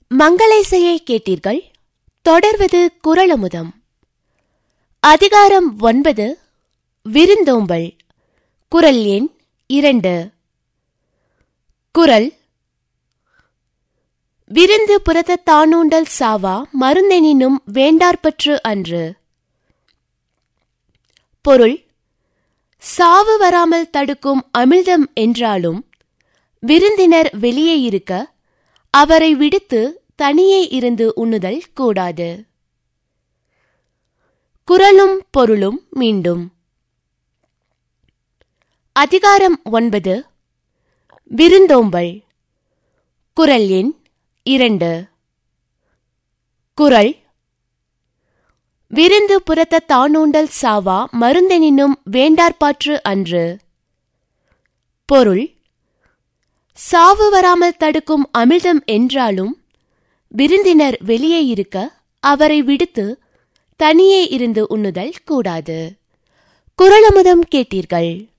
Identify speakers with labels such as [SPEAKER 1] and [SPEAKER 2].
[SPEAKER 1] மங்களேசையை கேட்டீர்கள். தொடர்வது குறளமுதம். அதிகாரம் 9, விருந்தோம்பல். குறள் எண் 2. குறள்: விருந்து புறத்த தானூண்டல் சாவா மருந்தெனினும் வேண்டார்பற்று அன்று. பொருள்: சாவு வராமல் தடுக்கும் அமிழ்தம் என்றாலும் விருந்தினர் வெளியே இருக்க அவரை விடுத்து தனியே இருந்து உண்ணுதல் கூடாது. குறளும் பொருளும் மீண்டும். அதிகாரம் 9, விருந்தோம்பல். குறள் எண் 2. குறள்: விருந்து புறத்த தானூண்டல் சாவா மருந்தெனினும் வேண்டார்பாற்று அன்று. பொருள்: சாவு வராமல் தடுக்கும் அமிழ்தம் என்றாலும் விருந்தினர் வெளியே இருக்க அவரை விடுத்து தனியே இருந்து உண்ணுதல் கூடாது. குறளமுதம் கேட்டீர்கள்.